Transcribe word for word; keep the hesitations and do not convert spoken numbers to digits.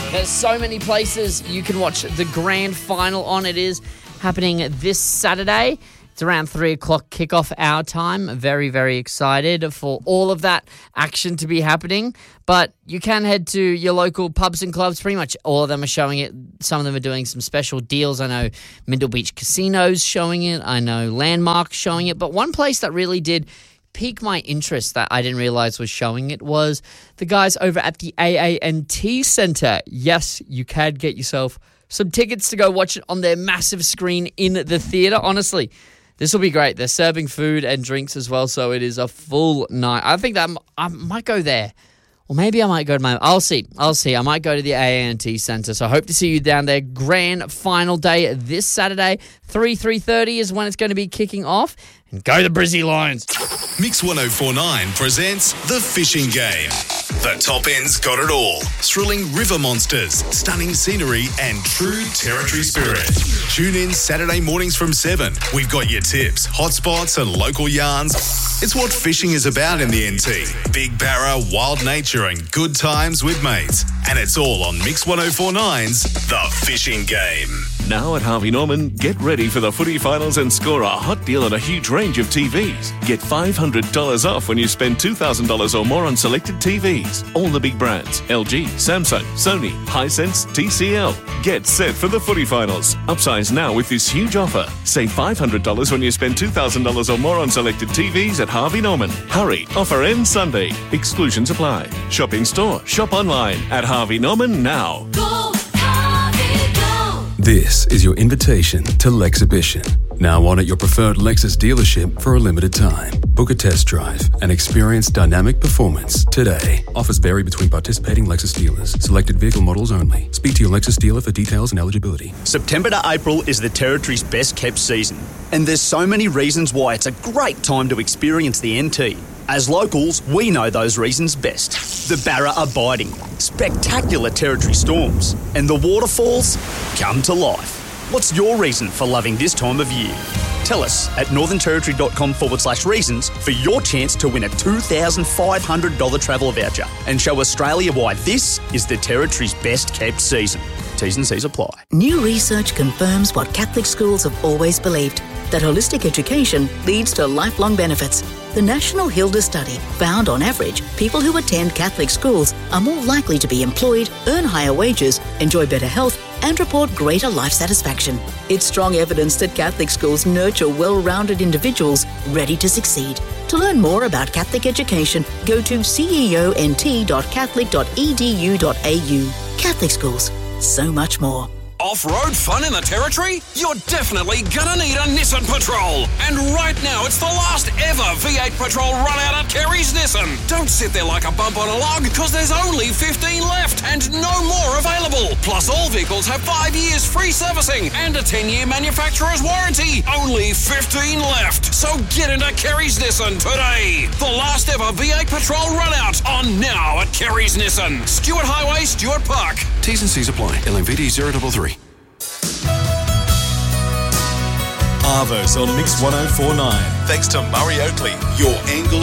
There's so many places you can watch the grand final on. It is happening this Saturday. It's around three o'clock kickoff our time. Very, very excited for all of that action to be happening. But you can head to your local pubs and clubs. Pretty much all of them are showing it. Some of them are doing some special deals. I know Mindle Beach Casino's showing it. I know Landmark's showing it. But one place that really did pique my interest that I didn't realize was showing it was the guys over at the A A N T Centre. Yes, you can get yourself some tickets to go watch it on their massive screen in the theatre. Honestly, this will be great. They're serving food and drinks as well, so it is a full night. I think that I might go there. Or maybe I might go to my... I'll see. I'll see. I might go to the A A N T Centre. So I hope to see you down there. Grand final day this Saturday. three, three thirty is when it's going to be kicking off. And go the Brizzy Lions. Mix one oh four point nine presents The Fishing Game. The top end's got it all. Thrilling river monsters, stunning scenery, and true territory spirit. Tune in Saturday mornings from seven. We've got your tips, hotspots, and local yarns. It's what fishing is about in the N T. Big barra, wild nature, and good times with mates. And it's all on Mix one oh four point nine's The Fishing Game. Now at Harvey Norman, get ready for the footy finals and score a hot deal on a huge range of T Vs. Get five hundred dollars off when you spend two thousand dollars or more on selected T Vs. All the big brands, L G, Samsung, Sony, Hisense, T C L. Get set for the footy finals. Upsize now with this huge offer. Save five hundred dollars when you spend two thousand dollars or more on selected T Vs at Harvey Norman. Hurry, offer ends Sunday. Exclusions apply. Shop in store, shop online at Harvey Norman now. Go, Harvey, go! This is your invitation to Lexhibition. Now on at your preferred Lexus dealership for a limited time. Book a test drive and experience dynamic performance today. Offers vary between participating Lexus dealers. Selected vehicle models only. Speak to your Lexus dealer for details and eligibility. September to April is the Territory's best kept season. And there's so many reasons why it's a great time to experience the N T. As locals, we know those reasons best. The Barra are biting, spectacular Territory storms, and the waterfalls come to life. What's your reason for loving this time of year? Tell us at northernterritory.com forward slash reasons for your chance to win a two thousand five hundred dollars travel voucher and show Australia why this is the Territory's best kept season. T's and C's apply. New research confirms what Catholic schools have always believed, that holistic education leads to lifelong benefits. The National Hilda study found, on average, people who attend Catholic schools are more likely to be employed, earn higher wages, enjoy better health, and report greater life satisfaction. It's strong evidence that Catholic schools nurture well-rounded individuals ready to succeed. To learn more about Catholic education, go to ceont dot catholic dot e d u dot a u. Catholic schools, so much more. Off-road fun in the Territory? You're definitely gonna need a Nissan Patrol. And right now, it's the last ever V eight Patrol run out at Kerry's Nissan. Don't sit there like a bump on a log, because there's only fifteen left and no more available. Plus, all vehicles have five years free servicing and a ten-year manufacturer's warranty. Only fifteen left. So get into Kerry's Nissan today. The last ever V eight Patrol run out on now at Kerry's Nissan. Stuart Highway, Stuart Park. T's and C's apply. L M V D zero three three. Arvos on Mix one oh four point nine. Thanks to Murray Oakley, your angle